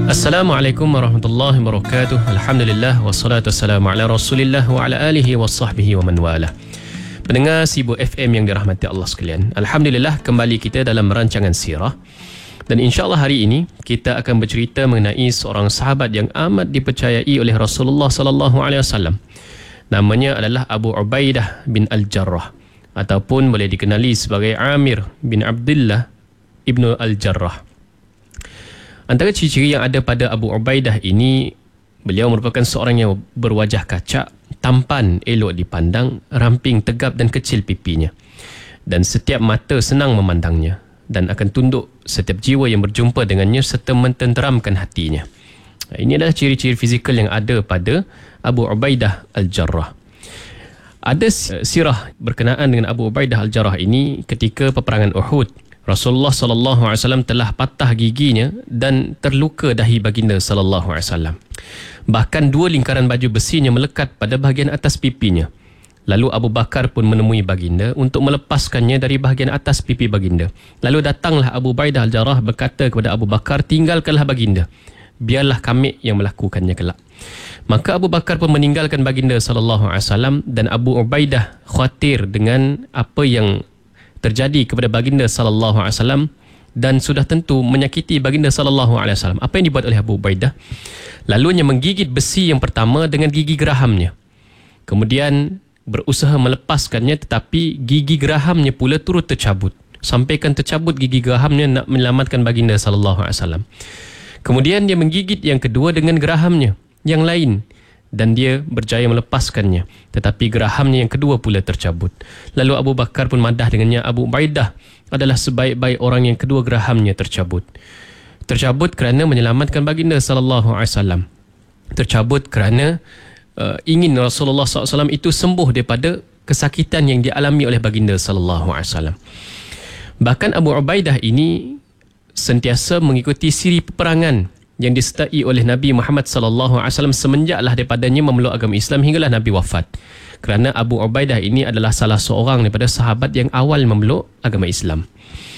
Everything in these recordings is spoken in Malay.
Assalamualaikum warahmatullahi wabarakatuh. Alhamdulillah wassalatu wassalamu ala Rasulillah wa ala alihi wasahbihi wa man walah. Pendengar Sibu FM yang dirahmati Allah sekalian, alhamdulillah kembali kita dalam rancangan sirah. Dan insya-Allah hari ini kita akan bercerita mengenai seorang sahabat yang amat dipercayai oleh Rasulullah sallallahu alaihi wasallam. Namanya adalah Abu Ubaidah bin Al-Jarrah ataupun boleh dikenali sebagai Amir bin Abdullah ibnu Al-Jarrah. Antara ciri-ciri yang ada pada Abu Ubaidah ini, beliau merupakan seorang yang berwajah kacak, tampan, elok dipandang, ramping, tegap dan kecil pipinya. Dan setiap mata senang memandangnya dan akan tunduk setiap jiwa yang berjumpa dengannya serta mententeramkan hatinya. Ini adalah ciri-ciri fizikal yang ada pada Abu Ubaidah Al-Jarrah. Ada sirah berkenaan dengan Abu Ubaidah Al-Jarrah ini ketika peperangan Uhud. Rasulullah sallallahu alaihi wasallam telah patah giginya dan terluka dahi baginda sallallahu alaihi wasallam. Bahkan dua lingkaran baju besinya melekat pada bahagian atas pipinya. Lalu Abu Bakar pun menemui baginda untuk melepaskannya dari bahagian atas pipi baginda. Lalu datanglah Abu Ubaidah Al-Jarrah berkata kepada Abu Bakar, "Tinggalkanlah baginda. Biarlah kami yang melakukannya kelak." Maka Abu Bakar pun meninggalkan baginda sallallahu alaihi wasallam dan Abu Ubaidah khawatir dengan apa yang terjadi kepada baginda sallallahu alaihi wasallam dan sudah tentu menyakiti baginda sallallahu alaihi wasallam. Apa yang dibuat oleh Abu Ubaidah? Lalunya menggigit besi yang pertama dengan gigi gerahamnya. Kemudian berusaha melepaskannya tetapi gigi gerahamnya pula turut tercabut. Sampaikan tercabut gigi gerahamnya nak menyelamatkan baginda sallallahu alaihi wasallam. Kemudian dia menggigit yang kedua dengan gerahamnya yang lain dan dia berjaya melepaskannya, tetapi gerahamnya yang kedua pula tercabut. Lalu Abu Bakar pun madah dengannya. Abu Ubaidah adalah sebaik-baik orang yang kedua gerahamnya tercabut. Tercabut kerana menyelamatkan baginda sallallahu alaihi wasallam. Tercabut kerana ingin Rasulullah sallallahu alaihi wasallam itu sembuh daripada kesakitan yang dialami oleh baginda sallallahu alaihi wasallam. Bahkan Abu Ubaidah ini sentiasa mengikuti siri peperangan yang disertai oleh Nabi Muhammad sallallahu alaihi wasallam semenjaklah daripadanya memeluk agama Islam hinggalah Nabi wafat. Kerana Abu Ubaidah ini adalah salah seorang daripada sahabat yang awal memeluk agama Islam.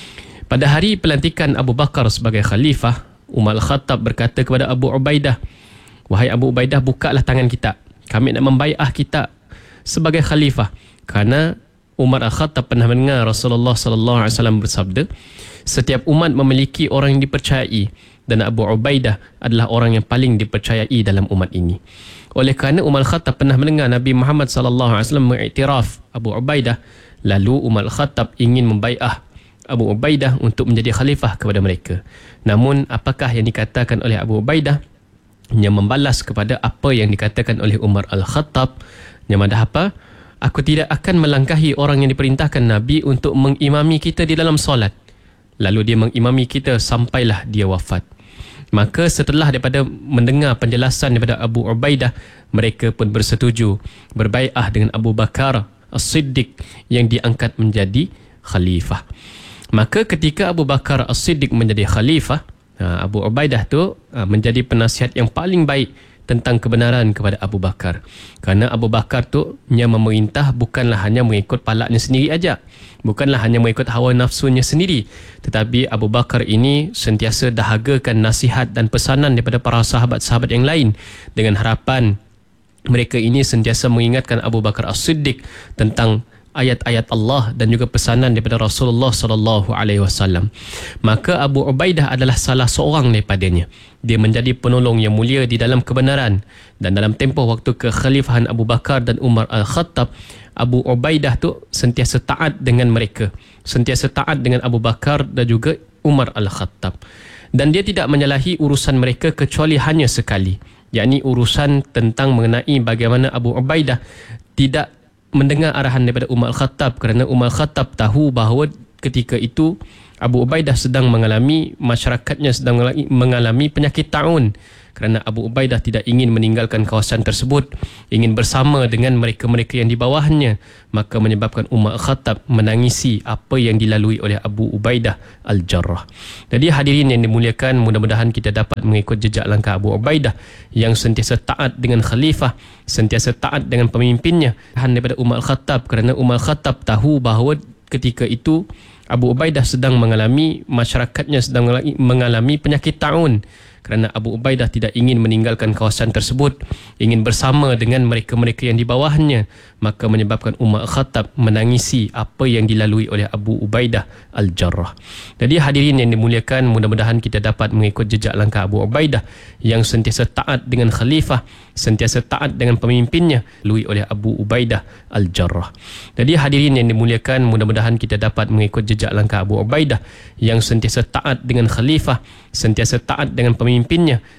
Pada hari pelantikan Abu Bakar sebagai khalifah, Umar Al-Khattab berkata kepada Abu Ubaidah, "Wahai Abu Ubaidah, bukalah tangan kita. Kami nak membai'ah kita sebagai khalifah." Kerana Umar Al-Khattab pernah mendengar Rasulullah sallallahu alaihi wasallam bersabda, "Setiap umat memiliki orang yang dipercayai dan Abu Ubaidah adalah orang yang paling dipercayai dalam umat ini." Oleh kerana Umar Al-Khattab pernah mendengar Nabi Muhammad sallallahu alaihi wasallam mengiktiraf Abu Ubaidah, lalu Umar Al-Khattab ingin membai'ah Abu Ubaidah untuk menjadi khalifah kepada mereka. Namun apakah yang dikatakan oleh Abu Ubaidah? Yang membalas kepada apa yang dikatakan oleh Umar Al-Khattab, yang madah apa? "Aku tidak akan melangkahi orang yang diperintahkan Nabi untuk mengimami kita di dalam solat. Lalu dia mengimami kita sampailah dia wafat." Maka setelah daripada mendengar penjelasan daripada Abu Ubaidah, mereka pun bersetuju berbai'ah dengan Abu Bakar As-Siddiq yang diangkat menjadi khalifah. Maka ketika Abu Bakar As-Siddiq menjadi khalifah, Abu Ubaidah tu menjadi penasihat yang paling baik tentang kebenaran kepada Abu Bakar. Kerana Abu Bakar tu yang memerintah bukanlah hanya mengikut palaknya sendiri aja, bukanlah hanya mengikut hawa nafsunya sendiri, tetapi Abu Bakar ini sentiasa dahagakan nasihat dan pesanan daripada para sahabat-sahabat yang lain dengan harapan mereka ini sentiasa mengingatkan Abu Bakar As-Siddiq tentang ayat-ayat Allah dan juga pesanan daripada Rasulullah sallallahu alaihi wasallam. Maka Abu Ubaidah adalah salah seorang daripadanya. Dia menjadi penolong yang mulia di dalam kebenaran, dan dalam tempoh waktu kekhalifahan Abu Bakar dan Umar Al-Khattab, Abu Ubaidah tu sentiasa taat dengan mereka, sentiasa taat dengan Abu Bakar dan juga Umar Al-Khattab. Dan dia tidak menyalahi urusan mereka kecuali hanya sekali, yakni urusan tentang mengenai bagaimana Abu Ubaidah tidak mendengar arahan daripada Umar Al-Khattab, kerana Umar Al-Khattab tahu bahawa ketika itu Abu Ubaidah sedang mengalami, masyarakatnya sedang mengalami penyakit taun. Kerana Abu Ubaidah tidak ingin meninggalkan kawasan tersebut, ingin bersama dengan mereka-mereka yang di bawahnya, maka menyebabkan Umar Al-Khattab menangisi apa yang dilalui oleh Abu Ubaidah Al-Jarrah. Jadi hadirin yang dimuliakan, mudah-mudahan kita dapat mengikut jejak langkah Abu Ubaidah yang sentiasa taat dengan khalifah, sentiasa taat dengan pemimpinnya, daripada Umar Al-Khattab. Kerana Umar Al-Khattab tahu bahawa ketika itu Abu Ubaidah sedang mengalami, masyarakatnya sedang mengalami penyakit taun. kerana Abu Ubaidah tidak ingin meninggalkan kawasan tersebut, ingin bersama dengan mereka-mereka yang di bawahnya, maka menyebabkan Umar Khattab menangisi apa yang dilalui oleh Abu Ubaidah Al-Jarrah. Jadi hadirin yang dimuliakan, mudah-mudahan kita dapat mengikut jejak langkah Abu Ubaidah yang sentiasa taat dengan khalifah, sentiasa taat dengan pemimpinnya, dilalui oleh Abu Ubaidah Al-Jarrah. Jadi hadirin yang dimuliakan, mudah-mudahan kita dapat mengikut jejak langkah Abu Ubaidah yang sentiasa taat dengan khalifah, sentiasa taat dengan pemimpinnya,